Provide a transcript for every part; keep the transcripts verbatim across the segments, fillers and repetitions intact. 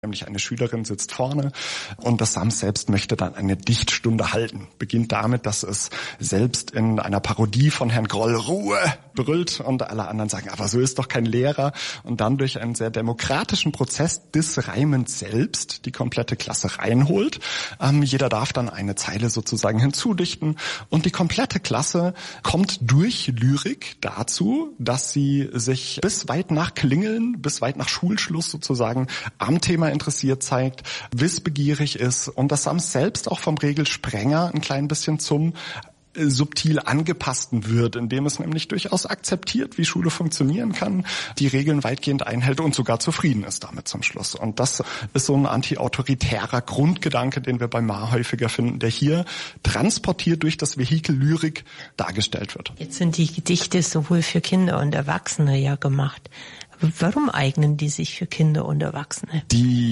Nämlich eine Schülerin sitzt vorne und das Sams selbst möchte dann eine Dichtstunde halten. Beginnt damit, dass es selbst in einer Parodie von Herrn Groll Ruhe brüllt und alle anderen sagen, aber so ist doch kein Lehrer. Und dann durch einen sehr demokratischen Prozess des Reimens selbst die komplette Klasse reinholt. Ähm, jeder darf dann eine Zeile sozusagen hinzudichten und die komplette Klasse kommt durch Lyrik dazu, dass sie sich bis weit nach Klingeln, bis weit nach Schulschluss sozusagen am Thema interessiert zeigt, wissbegierig ist und das Sams selbst auch vom Regelsprenger ein klein bisschen zum subtil angepassten wird, indem es nämlich durchaus akzeptiert, wie Schule funktionieren kann, die Regeln weitgehend einhält und sogar zufrieden ist damit zum Schluss. Und das ist so ein anti-autoritärer Grundgedanke, den wir bei Maar häufiger finden, der hier transportiert durch das Vehikel Lyrik dargestellt wird. Jetzt sind die Gedichte sowohl für Kinder und Erwachsene ja gemacht. Warum eignen die sich für Kinder und Erwachsene?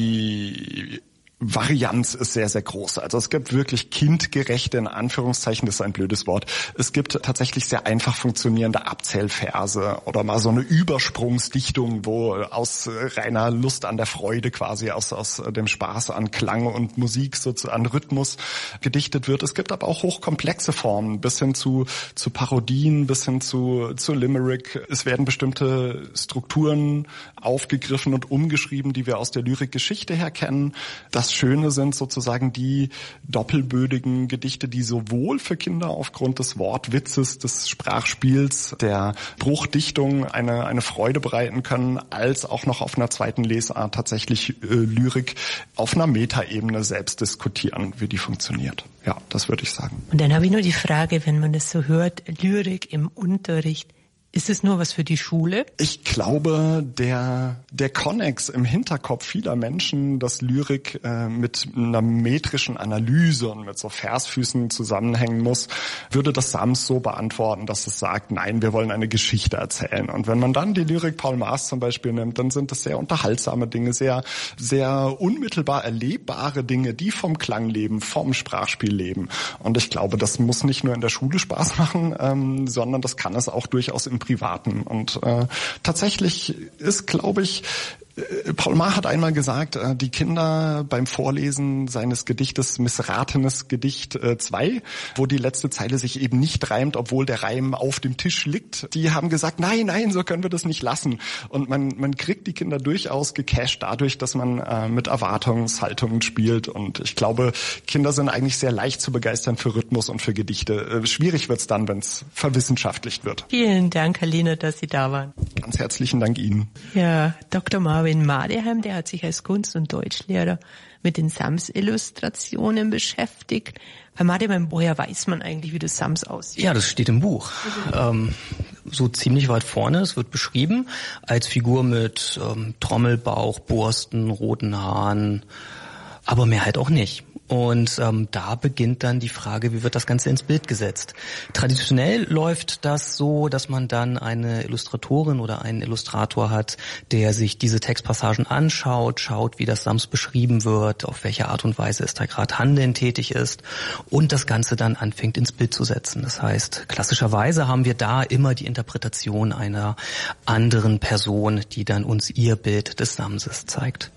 Die Varianz ist sehr, sehr groß. Also es gibt wirklich kindgerechte, in Anführungszeichen, das ist ein blödes Wort. Es gibt tatsächlich sehr einfach funktionierende Abzählverse oder mal so eine Übersprungsdichtung, wo aus reiner Lust an der Freude quasi, aus, aus dem Spaß an Klang und Musik, sozusagen an Rhythmus gedichtet wird. Es gibt aber auch hochkomplexe Formen, bis hin zu, zu Parodien, bis hin zu, zu Limerick. Es werden bestimmte Strukturen aufgegriffen und umgeschrieben, die wir aus der Lyrikgeschichte her kennen. Das Schöne sind sozusagen die doppelbödigen Gedichte, die sowohl für Kinder aufgrund des Wortwitzes, des Sprachspiels, der Bruchdichtung eine, eine Freude bereiten können, als auch noch auf einer zweiten Lesart tatsächlich äh, Lyrik auf einer Metaebene selbst diskutieren, wie die funktioniert. Ja, das würde ich sagen. Und dann habe ich nur die Frage, wenn man das so hört, Lyrik im Unterricht, ist es nur was für die Schule? Ich glaube, der der Konnex im Hinterkopf vieler Menschen, dass Lyrik äh, mit einer metrischen Analyse und mit so Versfüßen zusammenhängen muss, würde das Sams so beantworten, dass es sagt, nein, wir wollen eine Geschichte erzählen. Und wenn man dann die Lyrik Paul Maas zum Beispiel nimmt, dann sind das sehr unterhaltsame Dinge, sehr sehr unmittelbar erlebbare Dinge, die vom Klang leben, vom Sprachspiel leben. Und ich glaube, das muss nicht nur in der Schule Spaß machen, ähm, sondern das kann es auch durchaus im Privaten. Und äh, tatsächlich ist, glaube ich, Paul Maar hat einmal gesagt, äh, die Kinder beim Vorlesen seines Gedichtes Missratenes Gedicht zwei, äh, wo die letzte Zeile sich eben nicht reimt, obwohl der Reim auf dem Tisch liegt, die haben gesagt, nein, nein, so können wir das nicht lassen. Und man man kriegt die Kinder durchaus gecasht dadurch, dass man äh, mit Erwartungshaltungen spielt. Und ich glaube, Kinder sind eigentlich sehr leicht zu begeistern für Rhythmus und für Gedichte. Äh, schwierig wird's dann, wenn es verwissenschaftlicht wird. Vielen Dank, Herr Lehner, dass Sie da waren. Ganz herzlichen Dank Ihnen. Ja, Doktor Marvin Madeheim, der hat sich als Kunst- und Deutschlehrer mit den Sams-Illustrationen beschäftigt. Herr Madeheim, woher weiß man eigentlich, wie das Sams aussieht? Ja, das steht im Buch. Ähm, so ziemlich weit vorne. Es wird beschrieben als Figur mit ähm, Trommelbauch, Borsten, roten Haaren, aber mehr halt auch nicht. Und ähm, da beginnt dann die Frage, wie wird das Ganze ins Bild gesetzt? Traditionell läuft das so, dass man dann eine Illustratorin oder einen Illustrator hat, der sich diese Textpassagen anschaut, schaut, wie das Sams beschrieben wird, auf welche Art und Weise es da gerade handelnd tätig ist und das Ganze dann anfängt ins Bild zu setzen. Das heißt, klassischerweise haben wir da immer die Interpretation einer anderen Person, die dann uns ihr Bild des Samses zeigt.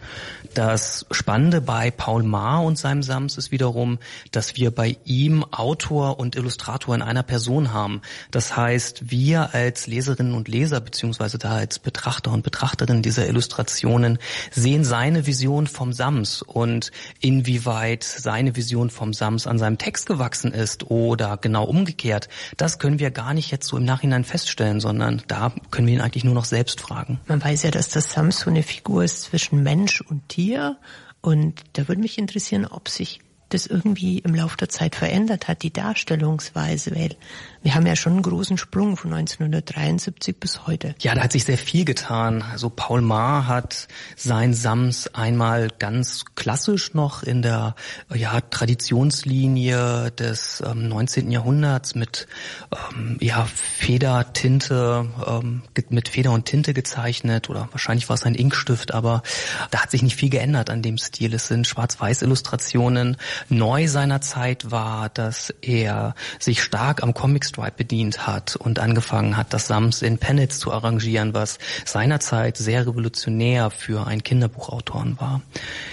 Das Spannende bei Paul Maar und seinem Sams ist wiederum, dass wir bei ihm Autor und Illustrator in einer Person haben. Das heißt, wir als Leserinnen und Leser beziehungsweise da als Betrachter und Betrachterinnen dieser Illustrationen sehen seine Vision vom Sams und inwieweit seine Vision vom Sams an seinem Text gewachsen ist oder genau umgekehrt, das können wir gar nicht jetzt so im Nachhinein feststellen, sondern da können wir ihn eigentlich nur noch selbst fragen. Man weiß ja, dass das Sams so eine Figur ist zwischen Mensch und Tier. Und da würde mich interessieren, ob sich das irgendwie im Laufe der Zeit verändert hat, die Darstellungsweise, weil wir haben ja schon einen großen Sprung von neunzehnhundertdreiundsiebzig bis heute. Ja, da hat sich sehr viel getan. Also Paul Maar hat sein Sams einmal ganz klassisch noch in der ja, Traditionslinie des ähm, neunzehnten Jahrhunderts mit ähm, ja, Federtinte, ähm, mit Feder und Tinte gezeichnet oder wahrscheinlich war es ein Inkstift, aber da hat sich nicht viel geändert an dem Stil. Es sind Schwarz-Weiß-Illustrationen. Neu seiner Zeit war, dass er sich stark am Comicstripe bedient hat und angefangen hat, das Sams in Panels zu arrangieren, was seinerzeit sehr revolutionär für einen Kinderbuchautoren war.